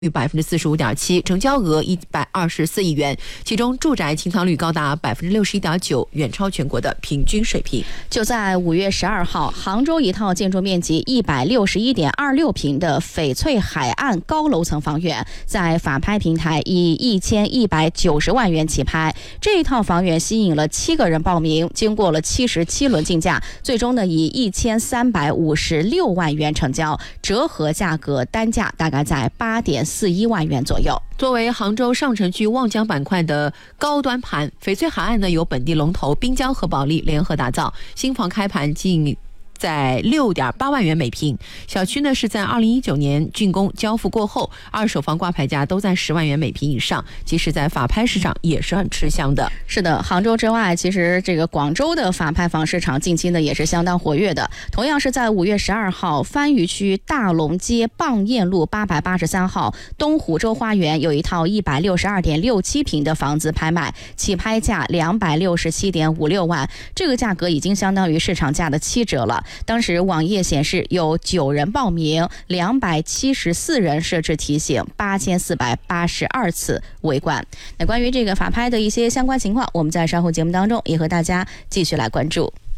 逾45.7%，成交额124亿元，其中住宅清仓率高达61.9%，远超全国的平均水平。 就在5月12号，杭州一套建筑面积161.26平的翡翠海岸高楼层房源，在法拍平台以1190万元起拍。这一套房源吸引了7个人报名，经过了77轮竞价，最终呢以1356万元成交，折合价格单价大概在8.41万元左右。 作为杭州上城区望江板块的高端盘，翡翠海岸呢由本地龙头滨江和保利联合打造，新房开盘近在6.8万元每平，小区呢是在2019年竣工交付过后，二手房挂牌价都在10万元每平以上，即使在法拍市场也是很吃香的。 是的，杭州之外，其实这个广州的法拍房市场近期呢也是相当活跃的。同样是在5月12号，番禺区大龙街蚌宴路883号东湖洲花园有一套162.67平的房子拍卖，起拍价267.56万，这个价格已经相当于市场价的7折了。当时网页显示有9人报名，274人设置提醒，8482次围观。那关于这个法拍的一些相关情况，我们在稍后节目当中也和大家继续来关注。